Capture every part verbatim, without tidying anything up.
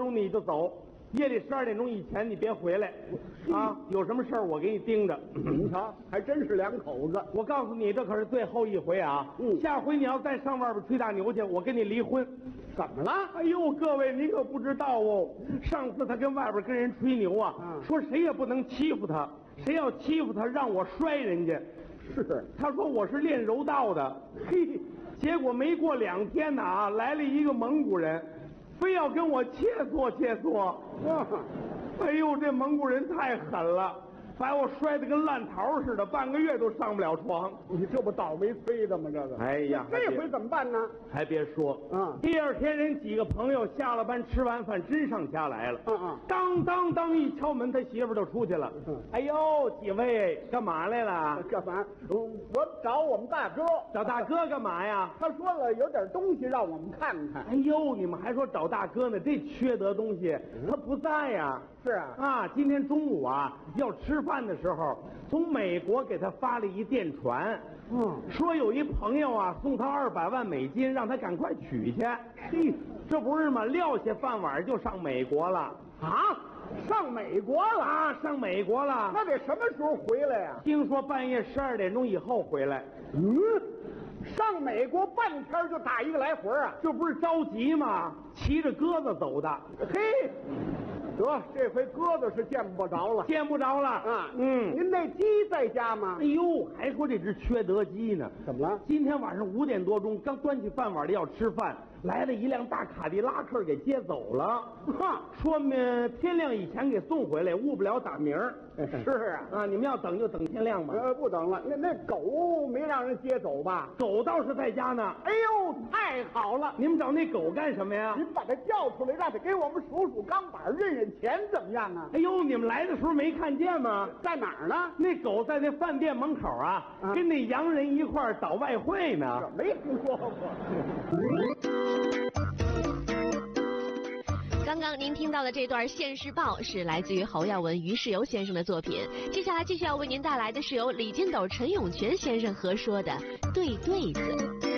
钟你就走，夜里十二点钟以前你别回来啊！有什么事儿我给你盯着。 你瞧，还真是两口子。 我告诉你，这可是最后一回啊！ 嗯， 下回你要再上外边吹大牛去，我跟你离婚。 怎么了？ 哎呦，各位您可不知道哦，上次他跟外边跟人吹牛啊， 嗯、 说谁也不能欺负他，谁要欺负他让我摔人家。 是， 他说我是练柔道的，嘿，结果没过两天呢啊，来了一个蒙古人，非要跟我切磋切磋。 哇， 哎呦，这蒙古人太狠了，把我摔得跟烂桃似的，半个月都上不了床。 你这不倒霉催的吗？这个， 哎呀， 这回怎么办呢？ 还别说， 嗯， 第二天人几个朋友下了班吃完饭真上家来了， 嗯嗯， 当当当一敲门，他媳妇就出去了。 嗯， 哎呦，几位干嘛来了？ 干嘛？我找我们大哥。 找大哥干嘛呀？ 他说了有点东西让我们看看。 哎呦，你们还说找大哥呢？这缺德东西，他不在呀。 是啊， 啊，今天中午啊要吃饭的时候，从美国给他发了一电传， 嗯， 说有一朋友啊送他二百万美金，让他赶快取去。嘿，这不是吗？撂下饭碗就上美国了啊！上美国了啊！上美国了， 那得什么时候回来呀？ 听说半夜十二点钟以后回来。 嗯，上美国半天就打一个来回啊！ 这不是着急吗？骑着鸽子走的。 嘿。得，这回鸽子是见不着了， 见不着了啊！ 嗯， 您那鸡在家吗？ 哎呦，还说这只缺德鸡呢？ 怎么了？ 今天晚上五点多钟，刚端起饭碗的要吃饭，来了一辆大卡迪拉克给接走了。 哈， 说明天亮以前给送回来，误不了打鸣。 是啊， 啊，你们要等就等天亮吧。 呃，不等了。那那狗没让人接走吧？ 狗倒是在家呢。 哎呦，太好了！ 你们找那狗干什么呀？ 您把它叫出来，让它给我们数数钢板，认认钱，怎么样啊？ 哎呦，你们来的时候没看见吗？ 在哪儿呢？ 那狗在那饭店门口啊，啊跟那洋人一块儿倒外汇呢。 没听说过。 刚刚您听到的这段《现世报》是来自于侯耀文、于世友先生的作品。接下来继续要为您带来的是由李金斗、陈永泉先生合说的《对对子》。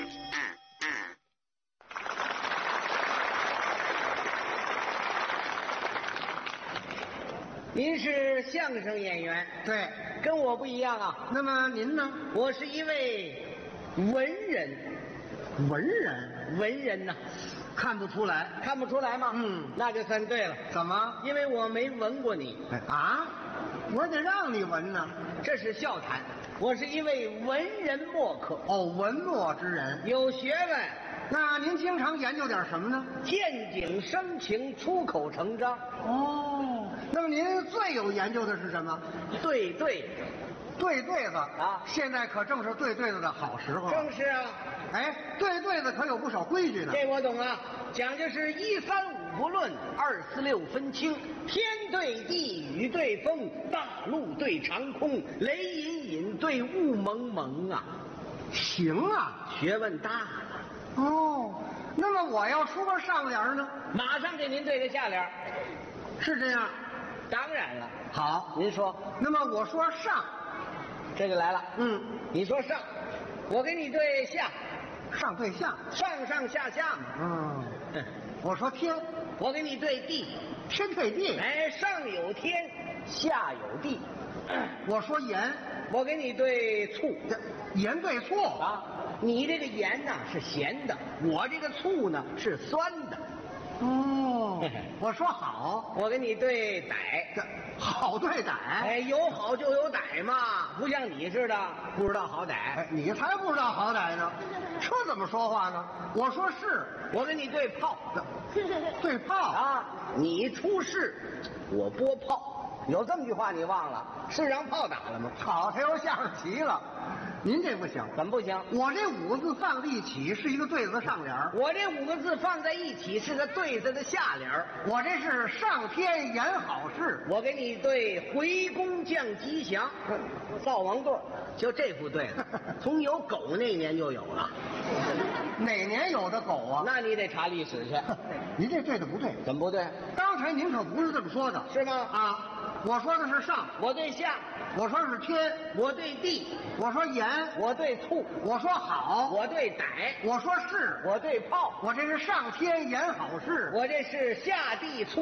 您是相声演员， 对， 跟我不一样啊。 那么您呢？ 我是一位文人。 文人？ 文人呐、啊， 看不出来。 看不出来吗？ 嗯， 那就算对了。 怎么？ 因为我没闻过你。 哎啊，我得让你闻呢。 这是笑谈。我是一位文人墨客。 哦，文墨之人， 有学问。 那您经常研究点什么呢？ 见景生情，出口成章。 哦，那么您最有研究的是什么？ 对对。 对对子啊， 现在可正是对对子的好时候。 正是啊。 哎，对对子可有不少规矩呢。 这我懂啊，讲究是一三五不论，二四六分清，天对地，雨对风，大陆对长空，雷隐隐对雾蒙蒙啊。 行啊， 学问大。 哦，那么我要说个上联呢？ 马上给您对个下联。 是这样。 当然了。 好， 您说。 那么我说上。 这就来了。 嗯， 你说上，我给你对下。 上对下， 上上下下嘛。 嗯，我说天， 我给你对地。 天对地。 哎，上有天，下有地。 我说盐， 我给你对醋。 盐对醋啊，你这个盐呢是咸的，我这个醋呢是酸的。 哦，我说好， 我给你对歹。 好对歹， 哎，有好就有歹嘛，不像你似的不知道好歹。 哎，你才不知道好歹呢，这怎么说话呢？我说是， 我跟你对炮。 对炮啊，你出事，我拨炮。有这么句话你忘了？是让炮打了吗？ 好，他又下了棋了。您这不行。 怎么不行？ 我这五个字放在一起是一个对子上联， 我这五个字放在一起是个对子的下联。 我这是上天言好事， 我给你对回宫降吉祥。灶王对，就这副对子，从有狗那年就有了。 哪年有的狗啊？ 那你得查历史去。 您这对的不对。 怎么不对？ 刚才您可不是这么说的， 是吗？ 啊，我说的是上， 我对下； 我说是天， 我对地； 我说盐， 我对醋； 我说好， 我对歹； 我说是， 我对炮。 我这是上天言好事， 我这是下地醋。